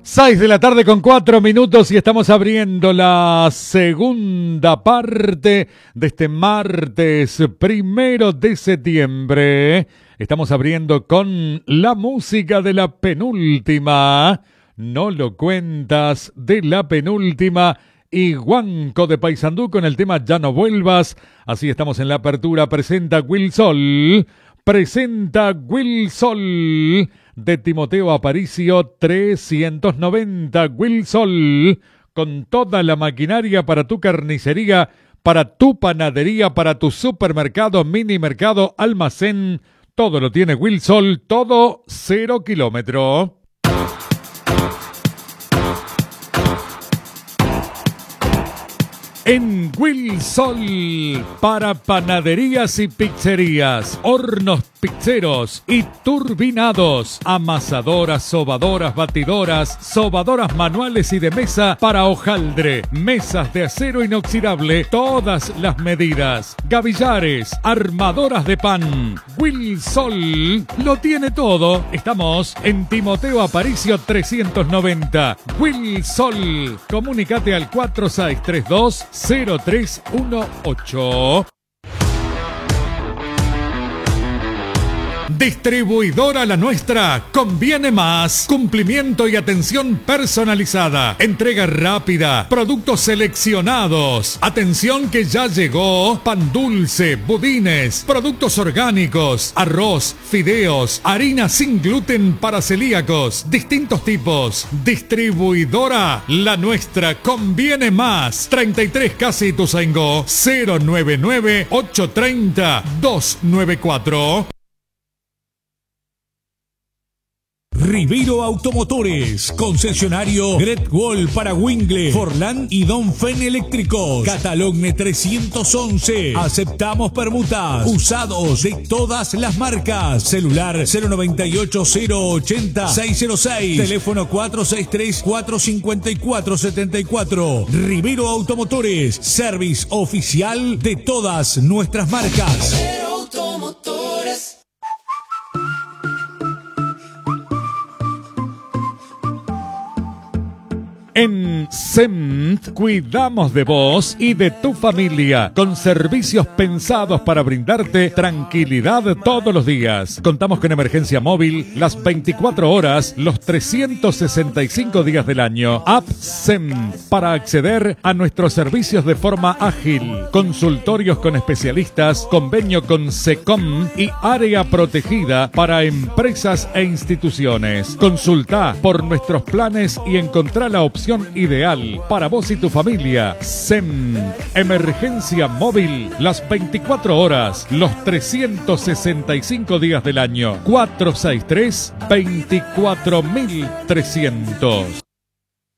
6 de la tarde con 4 minutos y estamos abriendo la segunda parte de este martes 1 de septiembre. Estamos abriendo con la música de la penúltima. No lo cuentas de la penúltima. Y Guanco de Paysandú con el tema Ya no vuelvas. Así estamos en la apertura. Presenta Will Sol de Timoteo Aparicio 390. Will Sol con toda la maquinaria para tu carnicería, para tu panadería, para tu supermercado, mini mercado, almacén. Todo lo tiene Will Sol, todo 0 kilómetro. En Will Sol, para panaderías y pizzerías, hornos pizzeros y turbinados, amasadoras, sobadoras, batidoras, sobadoras manuales y de mesa para hojaldre, mesas de acero inoxidable, todas las medidas, gavillares, armadoras de pan. Will Sol lo tiene todo. Estamos en Timoteo Aparicio 390. Will Sol, comunícate al 4632-0318. Distribuidora La Nuestra, conviene más. Cumplimiento y atención personalizada. Entrega rápida. Productos seleccionados. Atención que ya llegó. Pan dulce, budines, productos orgánicos, arroz, fideos, harina sin gluten para celíacos, distintos tipos. Distribuidora La Nuestra, conviene más. 33 Casi Ituzaingó, 099-830-294. Rivero Automotores, concesionario Great Wall para Wingle, Forlán y Don Fen Eléctricos. Catalogne 311. Aceptamos permutas. Usados de todas las marcas. Celular 098-080-606. Teléfono 463-454-74. Rivero Automotores, service oficial de todas nuestras marcas. Rivero Automotores. En SEMT cuidamos de vos y de tu familia, con servicios pensados para brindarte tranquilidad todos los días. Contamos con emergencia móvil las 24 horas, los 365 días del año. App SEMT para acceder a nuestros servicios de forma ágil. Consultorios con especialistas, convenio con SECOM y área protegida para empresas e instituciones. Consulta por nuestros planes y encontrá la opción ideal para vos y tu familia. SEM, emergencia móvil las 24 horas, los 365 días del año. 463-24300.